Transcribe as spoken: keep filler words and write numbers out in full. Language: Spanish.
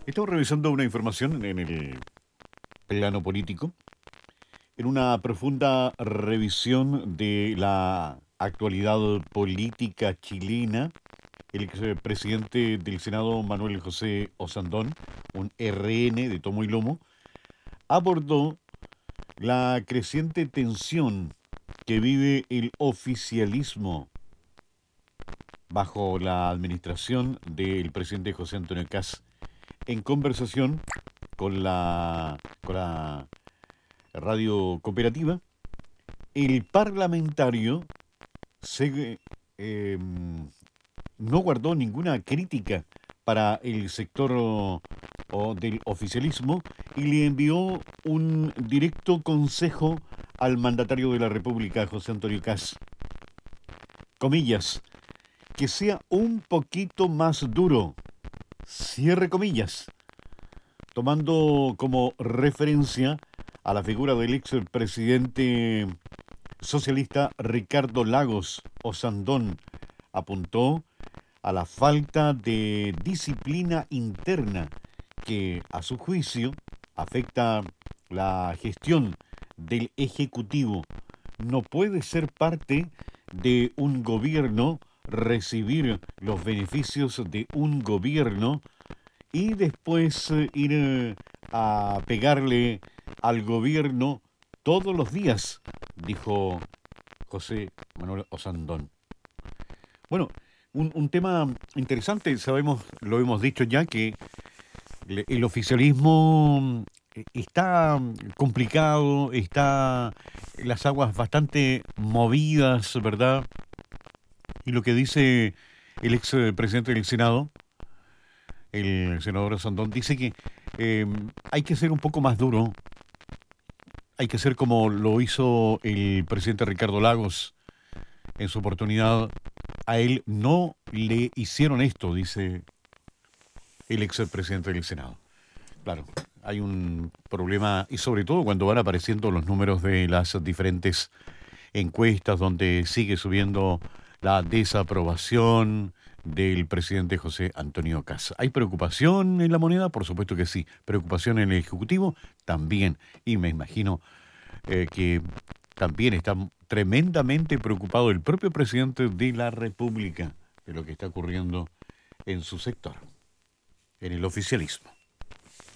Estamos revisando una información en el plano político, en una profunda revisión de la actualidad política chilena. El expresidente del Senado, Manuel José Osandón, un R N de tomo y lomo, abordó la creciente tensión que vive el oficialismo bajo la administración del presidente José Antonio Kast en conversación con la, con la radio cooperativa. El parlamentario se, eh, no guardó ninguna crítica para el sector o, o del oficialismo y le envió un directo consejo al mandatario de la República, José Antonio Kast. Comillas, que sea un poquito más duro. Cierre comillas, tomando como referencia a la figura del expresidente socialista Ricardo Lagos Osandón, apuntó a la falta de disciplina interna que, a su juicio, afecta la gestión del Ejecutivo. No puede ser parte de un gobierno, recibir los beneficios de un gobierno y después eh, ir eh, a pegarle al gobierno todos los días, dijo José Manuel Osandón. Bueno, un, un tema interesante, sabemos, lo hemos dicho ya, que le- el oficialismo eh, está complicado, está las aguas bastante movidas, ¿verdad? Y lo que dice el ex eh, presidente del Senado, el senador Osandón, dice que eh, hay que ser un poco más duro, hay que ser como lo hizo el presidente Ricardo Lagos en su oportunidad. A él no le hicieron esto, dice el ex presidente del Senado. Claro, hay un problema, y sobre todo cuando van apareciendo los números de las diferentes encuestas donde sigue subiendo la desaprobación del presidente José Antonio Kast. ¿Hay preocupación en la moneda? Por supuesto que sí. ¿Preocupación en el Ejecutivo? También. Y me imagino eh, que también está tremendamente preocupado el propio presidente de la República de lo que está ocurriendo en su sector, en el oficialismo.